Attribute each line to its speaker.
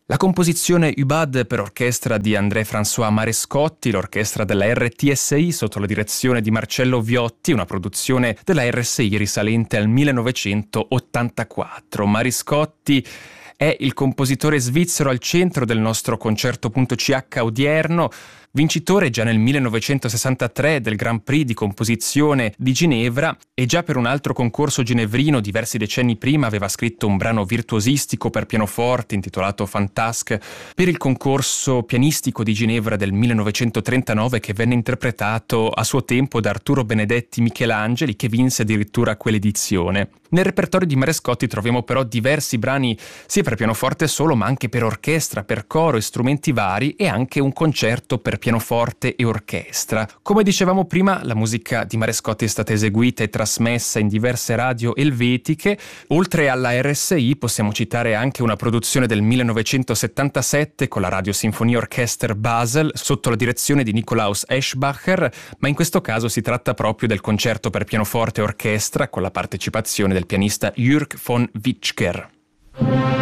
Speaker 1: La composizione Ubad per orchestra di André-François Marescotti, l'orchestra della RTSI sotto la direzione di Marcello Viotti, una produzione della RSI risalente al 1984. Marescotti è il compositore svizzero al centro del nostro concerto.ch odierno, vincitore già nel 1963 del Grand Prix di composizione di Ginevra e già per un altro concorso ginevrino diversi decenni prima aveva scritto un brano virtuosistico per pianoforte intitolato Fantasque per il concorso pianistico di Ginevra del 1939 che venne interpretato a suo tempo da Arturo Benedetti Michelangeli, che vinse addirittura quell'edizione. Nel repertorio di Marescotti troviamo però diversi brani sia per pianoforte solo ma anche per orchestra, per coro e strumenti vari e anche un concerto per pianoforte e orchestra. Come dicevamo prima, la musica di Marescotti è stata eseguita e trasmessa in diverse radio elvetiche. Oltre alla RSI possiamo citare anche una produzione del 1977 con la Radio Sinfonie Orchester Basel sotto la direzione di Nikolaus Eschbacher, ma in questo caso si tratta proprio del concerto per pianoforte e orchestra con la partecipazione del pianista Jürg von Witschger.